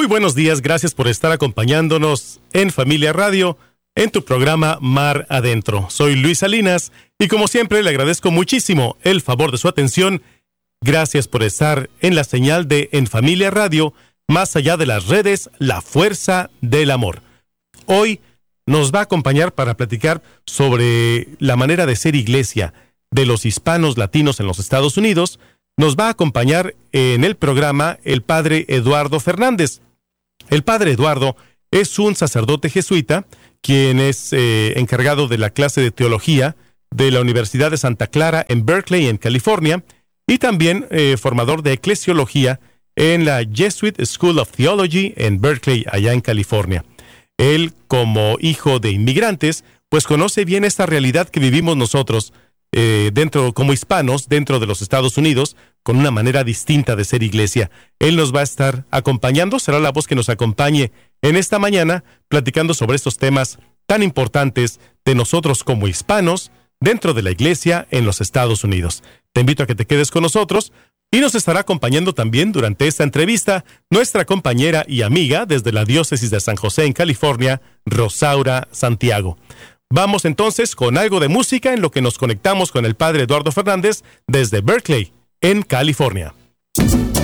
buenos días, gracias por estar acompañándonos en Familia Radio, en tu programa Mar Adentro. Soy Luis Salinas y como siempre le agradezco muchísimo el favor de su atención. Gracias por estar en la señal de En Familia Radio, más allá de las redes, la fuerza del amor. Hoy nos va a acompañar para platicar sobre la manera de ser iglesia de los hispanos latinos en los Estados Unidos. Nos va a acompañar en el programa el padre Eduardo Fernández. El padre Eduardo es un sacerdote jesuita, quien es encargado de la clase de teología de la Universidad de Santa Clara en Berkeley, en California, y también formador de eclesiología en la Jesuit School of Theology en Berkeley, allá en California. Él, como hijo de inmigrantes, pues conoce bien esta realidad que vivimos nosotros como hispanos dentro de los Estados Unidos, con una manera distinta de ser iglesia. Él nos va a estar acompañando, será la voz que nos acompañe en esta mañana, platicando sobre estos temas tan importantes de nosotros como hispanos dentro de la iglesia en los Estados Unidos. Te invito a que te quedes con nosotros y nos estará acompañando también durante esta entrevista nuestra compañera y amiga desde la diócesis de San José en California, Rosaura Santiago. Vamos entonces con algo de música en lo que nos conectamos con el padre Eduardo Fernández desde Berkeley, en California.